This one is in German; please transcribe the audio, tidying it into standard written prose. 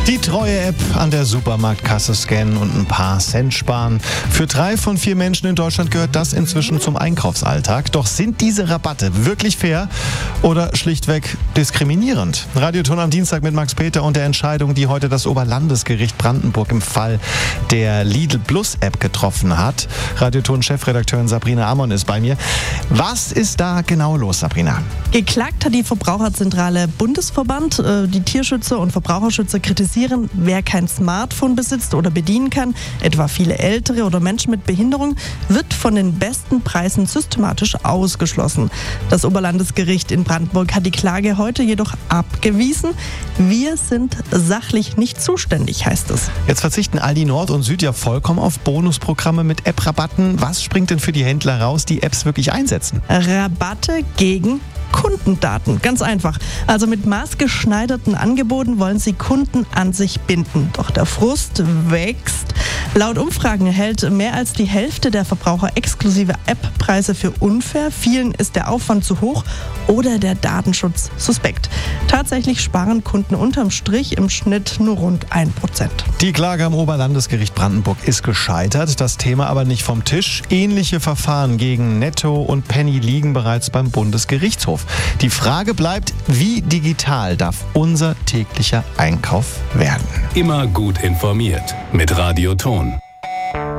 Die Treue-App an der Supermarktkasse scannen und ein paar Cent sparen. Für 3 von 4 Menschen in Deutschland gehört das inzwischen zum Einkaufsalltag. Doch sind diese Rabatte wirklich fair oder schlichtweg diskriminierend? Radioton am Dienstag mit Max Peter und der Entscheidung, die heute das Oberlandesgericht Brandenburg im Fall der Lidl Plus App getroffen hat. Radioton-Chefredakteurin Sabrina Amon ist bei mir. Was ist da genau los, Sabrina? Geklagt hat die Verbraucherzentrale Bundesverband. Die Tierschützer und Verbraucherschützer kritisieren, wer kein Smartphone besitzt oder bedienen kann, etwa viele Ältere oder Menschen mit Behinderung, wird von den besten Preisen systematisch ausgeschlossen. Das Oberlandesgericht in Brandenburg hat die Klage heute jedoch abgewiesen. Wir sind sachlich nicht zuständig, heißt es. Jetzt verzichten Aldi Nord und Süd ja vollkommen auf Bonusprogramme mit App-Rabatten. Was springt denn für die Händler raus, die Apps wirklich einsetzen? Rabatte gegen Kundendaten. Ganz einfach. Also mit maßgeschneiderten Angeboten wollen sie Kunden an sich binden. Doch der Frust wächst. Laut Umfragen hält mehr als die Hälfte der Verbraucher exklusive App-Preise für unfair. Vielen ist der Aufwand zu hoch oder der Datenschutz suspekt. Tatsächlich sparen Kunden unterm Strich im Schnitt nur rund 1%. Die Klage am Oberlandesgericht Brandenburg ist gescheitert, das Thema aber nicht vom Tisch. Ähnliche Verfahren gegen Netto und Penny liegen bereits beim Bundesgerichtshof. Die Frage bleibt, wie digital darf unser täglicher Einkauf werden? Immer gut informiert mit Radioton.